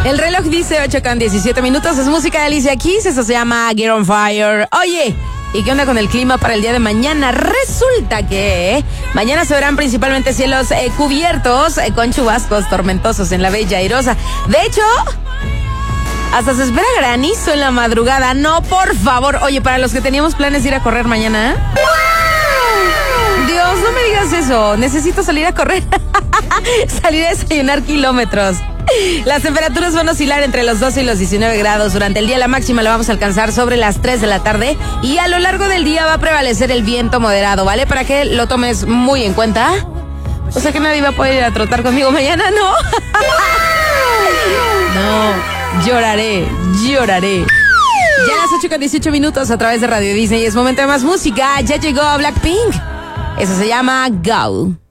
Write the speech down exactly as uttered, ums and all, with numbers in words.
El reloj dice ocho con diecisiete minutos, es música de Alicia Keys, eso se llama Get on Fire. Oye, ¿y qué onda con el clima para el día de mañana? Resulta que mañana se verán principalmente cielos eh, cubiertos eh, con chubascos tormentosos en la Bella Airosa. De hecho, hasta se espera granizo en la madrugada. No, por favor. Oye, para los que teníamos planes de ir a correr mañana, Dios, no me digas eso. Necesito salir a correr. Salir a desayunar kilómetros. Las temperaturas van a oscilar entre los doce y los diecinueve grados. Durante el día la máxima la vamos a alcanzar sobre las tres de la tarde. Y a lo largo del día va a prevalecer el viento moderado, ¿vale? Para que lo tomes muy en cuenta. O sea que nadie va a poder ir a trotar conmigo mañana, ¿no? No, lloraré, lloraré. Ya a las ocho con dieciocho minutos a través de Radio Disney. Es momento de más música. Ya llegó Blackpink. Eso se llama Go.